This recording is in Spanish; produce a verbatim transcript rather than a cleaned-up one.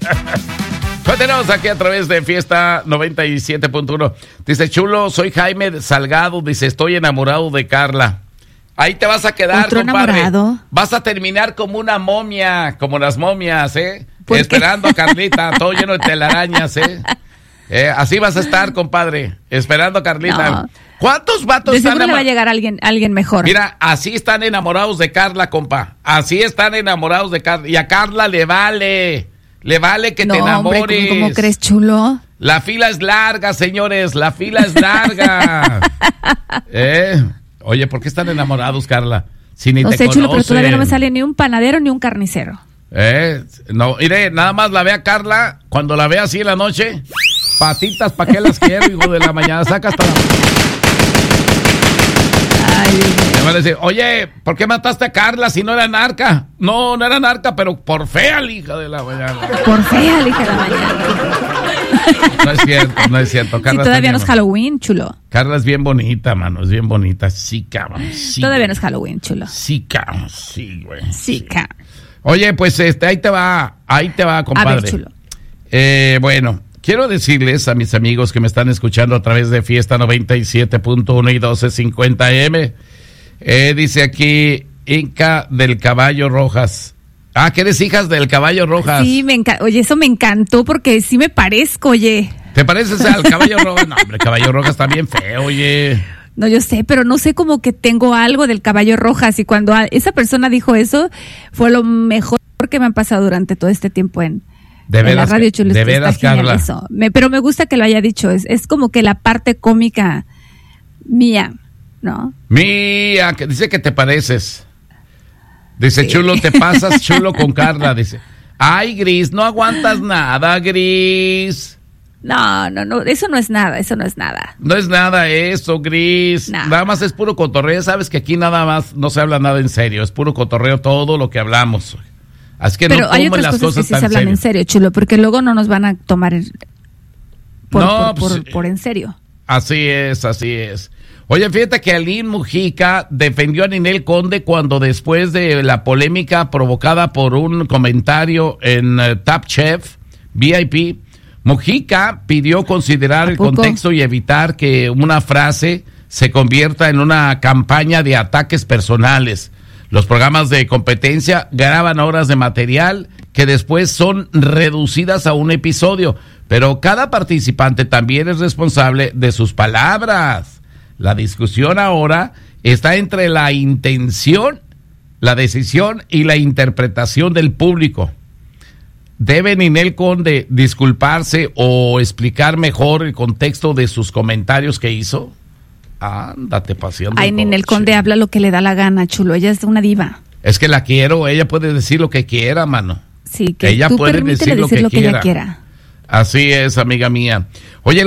Tenemos aquí a través de Fiesta noventa y siete punto uno. Dice, Chulo, soy Jaime Salgado. Dice, estoy enamorado de Carla. Ahí te vas a quedar, ¿Otro compadre. enamorado? Vas a terminar como una momia, como las momias, ¿eh? Esperando a Carlita, todo lleno de telarañas, ¿eh? ¿eh? Así vas a estar, compadre, esperando a Carlita. No. ¿Cuántos vatos de están seguro le va a llegar alguien, alguien mejor? Mira, así están enamorados de Carla, compa. Así están enamorados de Carla. Y a Carla le vale, le vale que no, te enamores. Hombre, ¿cómo, ¿Cómo crees, Chulo? La fila es larga, señores, la fila es larga. ¿Eh? Oye, ¿por qué están enamorados, Carla? Si ni no te sé, conocen. Chulo, pero todavía no me sale ni un panadero ni un carnicero. Eh, no, mire, nada más la ve a Carla, cuando la ve así en la noche, patitas, ¿para qué las quiero, hijo de la mañana? Saca hasta la... Ay, me van a decir, oye, ¿por qué mataste a Carla si no era narca? No, no era narca, pero por fea la hija de la mañana. Por fea la hija de la mañana. No es cierto, no es cierto. Carla si todavía no es Halloween, Chulo. Carla es bien bonita, mano, es bien bonita. Sí, cabrón. Sí, todavía güey. no es Halloween, Chulo. Sí, cabrón, sí, güey. Sí, cabrón. Oye, pues este, ahí te va, ahí te va, compadre. A ver, Chulo. Eh, bueno, quiero decirles a mis amigos que me están escuchando a través de Fiesta noventa y siete punto uno y doce cincuenta eme. Eh, dice aquí, Inca del Caballo Rojas. Ah, que eres hijas del Caballo Rojas. Sí, me encanta. Oye, eso me encantó porque sí me parezco, oye. ¿Te pareces al Caballo Rojas? No, hombre, Caballo Rojas está bien feo, oye. No, yo sé, pero no sé, como que tengo algo del Caballo Rojas, y cuando a, esa persona dijo eso, fue lo mejor que me han pasado durante todo este tiempo en, de en veras, la radio, Chulo. De está veras, genial Carla. eso. Me, pero me gusta que lo haya dicho, es, es como que la parte cómica mía, ¿no? Mía, que dice que te pareces. Dice, Sí. Chulo, te pasas chulo con Carla, dice. Ay, Gris, no aguantas nada, Gris. No, no, no, eso no es nada, eso no es nada. No es nada eso, Gris. Nah. Nada más es puro cotorreo. Sabes que aquí nada más no se habla nada en serio. Es puro cotorreo todo lo que hablamos. Así que Pero no hay tomen otras las cosas, cosas que sí tan se hablan serio. en serio, Chulo, porque luego no nos van a tomar en- por, No, por, pues, por, por en serio. Así es, así es. Oye, fíjate que Aline Mujica defendió a Ninel Conde cuando después de la polémica provocada por un comentario en uh, Top Chef V I P, Mujica pidió considerar el contexto y evitar que una frase se convierta en una campaña de ataques personales. Los programas de competencia graban horas de material que después son reducidas a un episodio, pero cada participante también es responsable de sus palabras. La discusión ahora está entre la intención, la decisión y la interpretación del público. ¿Debe Ninel Conde disculparse o explicar mejor el contexto de sus comentarios que hizo? Ándate paseando. Ay, Ninel Conde habla lo que le da la gana, Chulo. Ella es una diva. Es que la quiero, ella puede decir lo que quiera, mano. Sí, que ella tú puede permítele decir lo decir que lo que quiera. ella quiera. Así es, amiga mía. Oye,